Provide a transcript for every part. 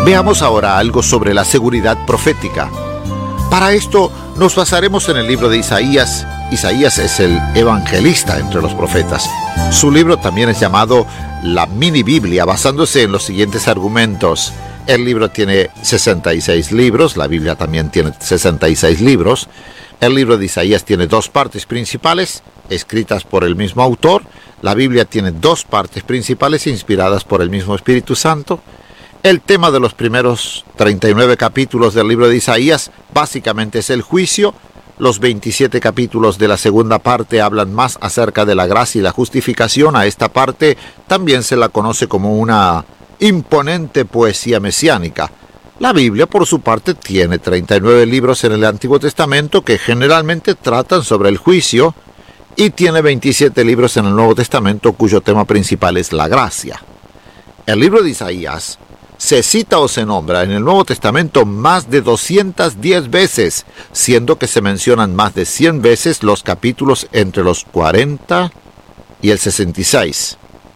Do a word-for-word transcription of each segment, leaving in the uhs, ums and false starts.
Veamos ahora algo sobre la seguridad profética. Para esto nos basaremos en el libro de Isaías. Isaías es el evangelista entre los profetas. Su libro también es llamado la mini Biblia, basándose en los siguientes argumentos. El libro tiene sesenta y seis libros, la Biblia también tiene sesenta y seis libros. El libro de Isaías tiene dos partes principales, escritas por el mismo autor. La Biblia tiene dos partes principales inspiradas por el mismo Espíritu Santo. El tema de los primeros treinta y nueve capítulos del libro de Isaías básicamente es el juicio. Los veintisiete capítulos de la segunda parte hablan más acerca de la gracia y la justificación. A esta parte también se la conoce como una imponente poesía mesiánica. La Biblia, por su parte, tiene treinta y nueve libros en el Antiguo Testamento que generalmente tratan sobre el juicio y tiene veintisiete libros en el Nuevo Testamento cuyo tema principal es la gracia. El libro de Isaías se cita o se nombra en el Nuevo Testamento más de doscientas diez veces, siendo que se mencionan más de cien veces los capítulos entre los cuarenta y el sesenta y seis.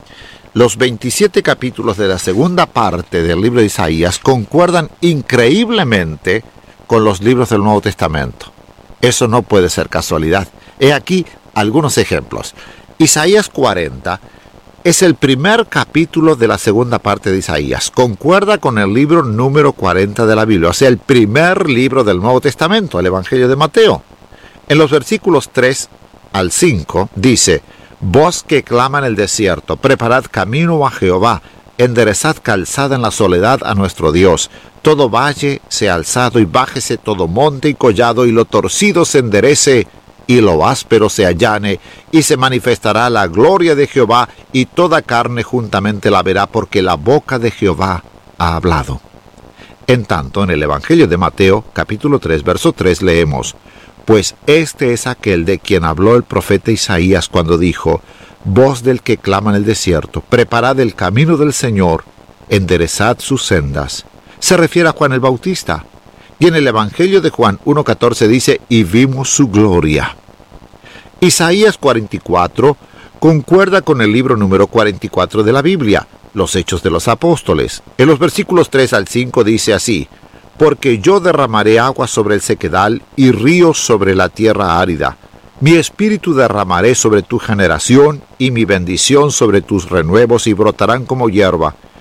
Los veintisiete capítulos de la segunda parte del libro de Isaías concuerdan increíblemente con los libros del Nuevo Testamento. Eso no puede ser casualidad. He aquí algunos ejemplos. Isaías cuarenta es el primer capítulo de la segunda parte de Isaías. Concuerda con el libro número cuarenta de la Biblia, o sea, el primer libro del Nuevo Testamento, el Evangelio de Mateo. En los versículos tres al cinco dice: voz que clama en el desierto, preparad camino a Jehová, enderezad calzada en la soledad a nuestro Dios. Todo valle sea alzado y bájese todo monte y collado, y lo torcido se enderece y lo áspero se allane, y se manifestará la gloria de Jehová, y toda carne juntamente la verá, porque la boca de Jehová ha hablado. En tanto, en el Evangelio de Mateo, capítulo tres, verso tres, leemos: pues este es aquel de quien habló el profeta Isaías cuando dijo: voz del que clama en el desierto, preparad el camino del Señor, enderezad sus sendas. Se refiere a Juan el Bautista. Y en el Evangelio de Juan uno catorce dice: y vimos su gloria. Isaías cuarenta y cuatro concuerda con el libro número cuarenta y cuatro de la Biblia, los Hechos de los Apóstoles. En los versículos tres al cinco dice así: porque yo derramaré agua sobre el sequedal y ríos sobre la tierra árida. Mi espíritu derramaré sobre tu generación y mi bendición sobre tus renuevos, y brotarán como hierba